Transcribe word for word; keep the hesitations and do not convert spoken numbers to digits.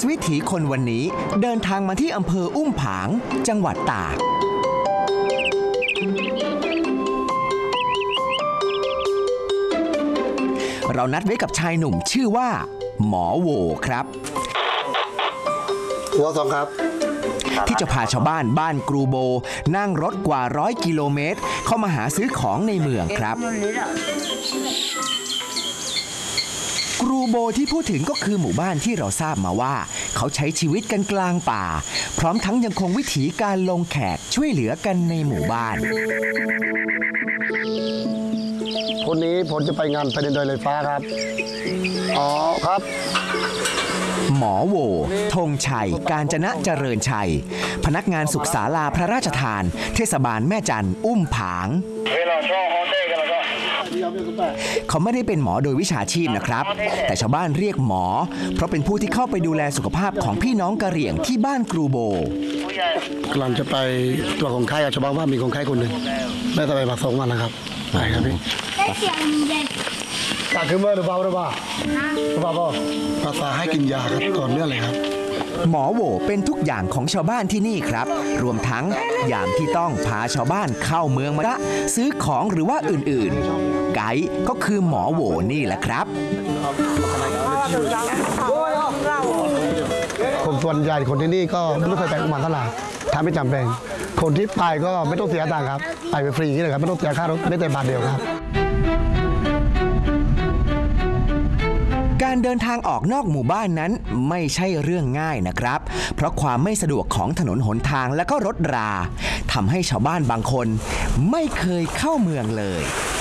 วิถีคนวันนี้เดินทางมาที่อำเภออุ้มผางจังหวัดตากเรานัดไว้กับชายหนุ่มชื่อว่าหมอโหวครับหัวสองครับที่จะพาชาวบ้านบ้านกรูโบนั่งรถกว่าร้อยกิโลเมตรเข้ามาหาซื้อของในเมืองครับกรูโบที่พูดถึงก็คือหมู่บ้านที่เราทราบมาว่าเขาใช้ชีวิตกันกลางป่าพร้อมทั้งยังคงวิถีการลงแขกช่วยเหลือกันในหมู่บ้านคนนี้ผมจะไปงานแผ่นดินดอยลอยฟ้าครับอ๋อครับหมอโหวธงชัยกาญจนะเจริญชัยพนักงานสุขศาลาพระราชทานเทศบาลแม่จันทร์อุ้มผางเขาไม่ได้เป็นหมอโดยวิชาชีพนะครับแต่ชาวบ้านเรียกหมอเพราะเป็นผู้ที่เข้าไปดูแลสุขภาพของพี่น้องกะเหรี่ยงที่บ้านกรูโบกำลังจะไปตัวของไข้ชาวบ้านว่ามีคนไข้คนหนึ่งแม่จะไปมาสองวันนะครับไปครับพี่ได้เสียงเย็นตาขึ้นเมื่อหรือเปล่าหรือเปล่าหรือเปล่าพ่อภาษาให้กินยาครับต่อเนื่องเลยครับหมอโหวเป็นทุกอย่างของชาวบ้านที่นี่ครับรวมทั้งยามที่ต้องพาชาวบ้านเข้าเมืองมาซื้อของหรือว่าอื่นๆไกด์ก็คือหมอโหวนี่แหละครับคนส่วนใหญ่คนที่นี่ก็ไม่เคยไปอุมาเท่าไหร่ถ้าไม่จำเป็นคนที่ไปก็ไม่ต้องเสียตังค์ครับไปฟรีนี่เลยครับไม่ต้องเสียค่ารถไม่แต่บาทเดียวครับการเดินทางออกนอกหมู่บ้านนั้นไม่ใช่เรื่องง่ายนะครับเพราะความไม่สะดวกของถนนหนทางและก็รถราทำให้ชาวบ้านบางคนไม่เคยเข้าเมืองเลย